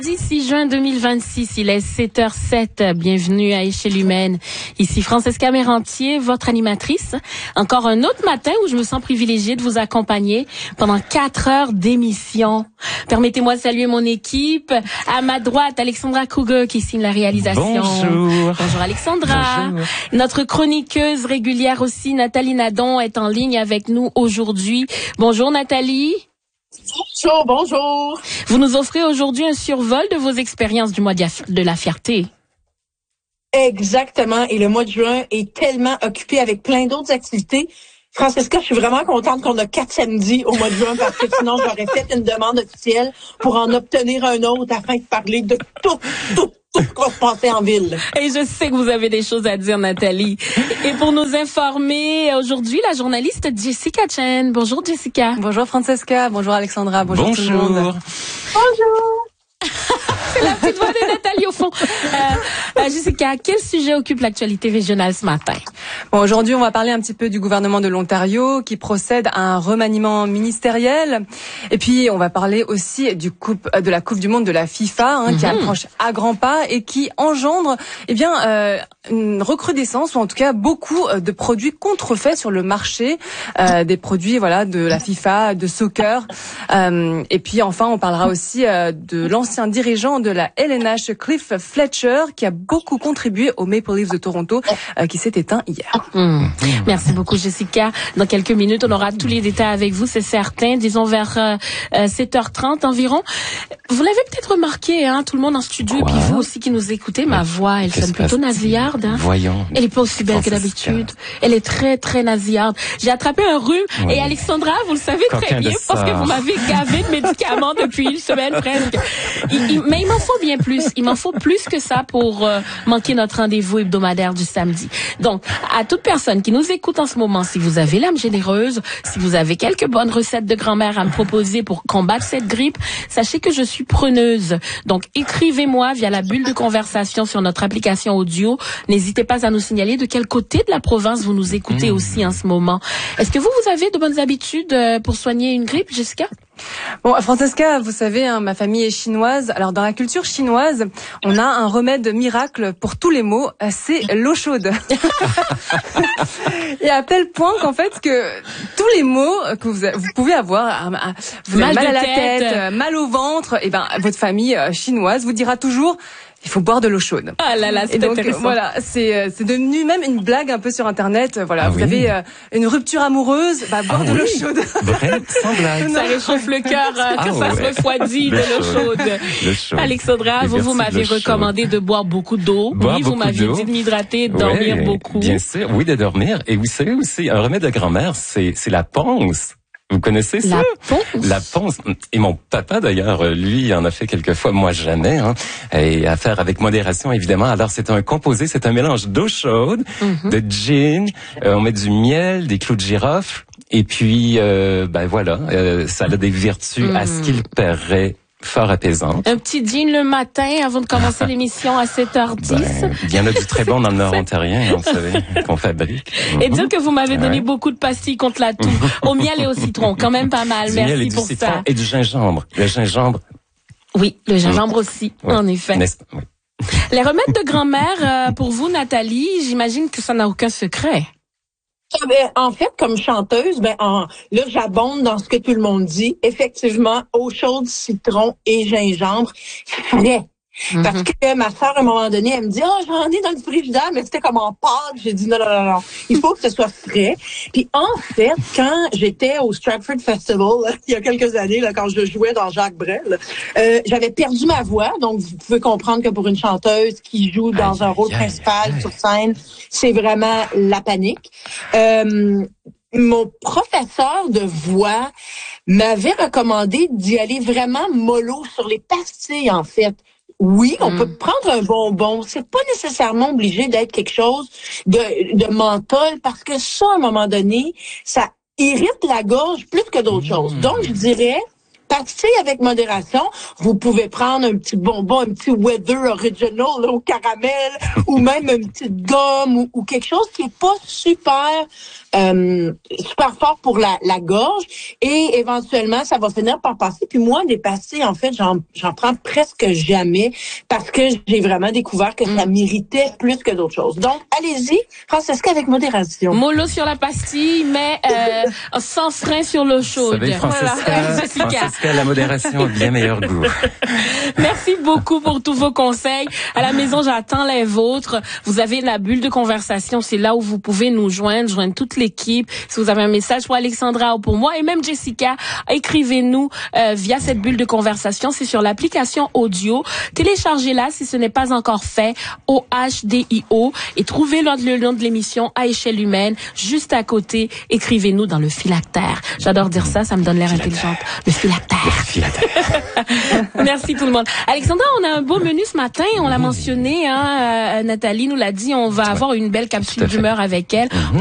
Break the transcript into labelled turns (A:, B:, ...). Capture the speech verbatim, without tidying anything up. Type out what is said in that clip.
A: six juin deux mille vingt-six, il est sept heures sept. Bienvenue à Échelle humaine. Ici Francesca Mérantier, votre animatrice. Encore un autre matin où je me sens privilégiée de vous accompagner pendant quatre heures d'émission. Permettez-moi de saluer mon équipe. À ma droite, Alexandra Kruger qui signe la réalisation.
B: Bonjour.
A: Bonjour Alexandra.
B: Bonjour.
A: Notre chroniqueuse régulière aussi, Nathalie Nadon, est en ligne avec nous aujourd'hui. Bonjour Nathalie.
C: Bonjour, bonjour.
A: Vous nous offrez aujourd'hui un survol de vos expériences du mois de la fierté.
C: Exactement. Et le mois de juin est tellement occupé avec plein d'autres activités. Francesca, je suis vraiment contente qu'on a quatre samedis au mois de juin parce que sinon j'aurais fait une demande officielle pour en obtenir un autre afin de parler de tout, tout, tout ce qui va se passer en ville.
A: Et je sais que vous avez des choses à dire, Nathalie. Et pour nous informer, aujourd'hui, la journaliste Jessica Chen. Bonjour, Jessica.
D: Bonjour, Francesca. Bonjour, Alexandra. Bonjour,
B: Bonjour.
D: tout le monde.
C: Bonjour.
A: C'est la petite voix de Nathalie au fond. Euh, euh, Jessica, quel sujet occupe l'actualité régionale ce matin?
D: Bon, aujourd'hui, on va parler un petit peu du gouvernement de l'Ontario qui procède à un remaniement ministériel. Et puis, on va parler aussi du coupe, de la Coupe du Monde de la FIFA, hein, mm-hmm. qui approche à grands pas et qui engendre, eh bien, euh, une recrudescence ou en tout cas beaucoup de produits contrefaits sur le marché, euh, des produits, voilà, de la FIFA, de soccer. Euh, et puis, enfin, on parlera aussi euh, de l'ancien dirigeant de la L N H, Cliff Fletcher, qui a beaucoup contribué aux Maple Leafs de Toronto, euh, qui s'est éteint hier.
A: Mmh. Merci beaucoup, Jessica. Dans quelques minutes, on aura tous les détails avec vous, c'est certain. Disons vers euh, sept heures trente environ. Vous l'avez peut-être remarqué, hein, tout le monde en studio,
B: Quoi?
A: et puis vous aussi qui nous écoutez, ma voix, elle sonne plutôt nasillarde. Hein.
B: Voyons.
A: Elle est pas aussi belle que d'habitude. Elle est très, très nasillarde. J'ai attrapé un rhume,
B: oui.
A: et Alexandra, vous le savez
B: Coquin
A: très bien, parce que vous m'avez gavé de médicaments depuis une semaine presque. Il, il, mais il m'en faut bien plus. Il m'en faut plus que ça pour euh, manquer notre rendez-vous hebdomadaire du samedi. Donc, à toute personne qui nous écoute en ce moment, si vous avez l'âme généreuse, si vous avez quelques bonnes recettes de grand-mère à me proposer pour combattre cette grippe, sachez que je suis preneuse. Donc, écrivez-moi via la bulle de conversation sur notre application audio. N'hésitez pas à nous signaler de quel côté de la province vous nous écoutez mmh. aussi en ce moment. Est-ce que vous, vous avez de bonnes habitudes pour soigner une grippe, Jessica?
D: Bon, Francesca, vous savez, hein, ma famille est chinoise. Alors, dans la culture chinoise, on a un remède miracle pour tous les maux, c'est l'eau chaude. Et à tel point qu'en fait, que tous les maux que vous, vous pouvez avoir, vous avez mal, mal à la tête, tête mal au ventre, et ben, votre famille chinoise vous dira toujours: il faut boire de l'eau chaude.
A: Ah là là, c'est
D: donc,
A: intéressant.
D: Voilà, c'est c'est devenu même une blague un peu sur Internet. Voilà,
B: ah
D: vous
B: oui.
D: avez euh, une rupture amoureuse, bah boire
B: ah
D: de
B: oui.
D: l'eau chaude.
B: Vrai, sans blague.
A: Ça réchauffe le cœur euh,
B: ah
A: quand
B: ouais.
A: ça se refroidit de l'eau chaude.
B: chaude.
A: Alexandra, vous, vous m'avez recommandé de boire beaucoup d'eau.
B: Boire
A: oui, vous m'aviez
B: d'eau.
A: dit de m'hydrater, de dormir
B: ouais,
A: beaucoup.
B: Bien sûr, oui, de dormir. Et vous savez aussi, un remède de grand-mère, c'est c'est la ponce. Vous connaissez ça?
A: La ponce.
B: La ponce. Et mon papa, d'ailleurs, lui, en a fait quelques fois, moi jamais, hein. Et à faire avec modération, évidemment. Alors, c'est un composé, c'est un mélange d'eau chaude, mm-hmm. de gin, euh, on met du miel, des clous de girofle, et puis, euh, ben voilà, euh, ça a des vertus, mm. à ce qu'il paraît, fort apaisante.
A: Un petit gin le matin avant de commencer l'émission à sept heures dix.
B: Ben, il y en a du très bon dans le nord ontarien, hein, vous savez, qu'on fabrique.
A: Et dire que vous m'avez donné
B: ouais.
A: beaucoup de pastilles contre la toux, au miel et au citron, quand même pas mal.
B: Du
A: Merci
B: miel et
A: pour
B: du citron
A: ça.
B: Et du gingembre. Le gingembre.
A: Oui, le gingembre aussi,
B: oui.
A: en effet.
B: Oui.
A: Les remèdes de grand-mère, euh, pour vous, Nathalie, j'imagine que ça n'a aucun secret.
C: Ben, en fait, comme chanteuse, ben en, là, j'abonde dans ce que tout le monde dit. Effectivement, eau chaude, citron et gingembre, frais. Mm-hmm. Parce que ma sœur, à un moment donné, elle me dit « Ah, oh, j'en ai dans le frigidaire, mais c'était comme en pâte. » J'ai dit « Non, non, non, non. Il faut que ce soit frais. » Puis en fait, quand j'étais au Stratford Festival, là, il y a quelques années, là, quand je jouais dans Jacques Brel, euh, j'avais perdu ma voix. Donc, vous pouvez comprendre que pour une chanteuse qui joue dans aïe, un rôle aïe, principal aïe. sur scène, c'est vraiment la panique. Euh, Mon professeur de voix m'avait recommandé d'y aller vraiment mollo sur les pastilles, en fait. Oui, on mm. peut prendre un bonbon. C'est pas nécessairement obligé d'être quelque chose de, de menthol parce que ça, à un moment donné, ça irrite la gorge plus que d'autres mm. choses. Donc, je dirais passez avec modération. Vous pouvez prendre un petit bonbon, un petit Weather Original là, au caramel, ou même une petite gomme, ou, ou quelque chose qui est pas super euh, super fort pour la, la gorge. Et éventuellement, ça va finir par passer. Puis moi, des pastilles, en fait, j'en, j'en prends presque jamais parce que j'ai vraiment découvert que ça m'irritait plus que d'autres choses. Donc, allez-y, Francesca, avec modération.
A: Mollo sur la pastille, mais euh, sans frein sur l'eau chaude.
B: Vous savez, Francesca,
A: Voilà. Jessica.
B: Francesca, la modération a bien meilleur goût.
A: Merci beaucoup pour tous vos conseils. À la maison, j'attends les vôtres. Vous avez la bulle de conversation. C'est là où vous pouvez nous joindre, joindre toute l'équipe. Si vous avez un message pour Alexandra ou pour moi, et même Jessica, écrivez-nous euh, via cette bulle de conversation. C'est sur l'application audio. Téléchargez-la si ce n'est pas encore fait. O H D I O. Et trouvez le nom de l'émission à échelle humaine. Juste à côté, écrivez-nous dans le phylactère. J'adore dire ça, ça me donne l'air intelligente. Le phylactère.
B: Le phylactère.
A: Merci tout le monde. Alexandra, on a un beau menu ce matin. On l'a mentionné, hein, euh, Nathalie nous l'a dit. On va avoir une belle capsule d'humeur avec elle.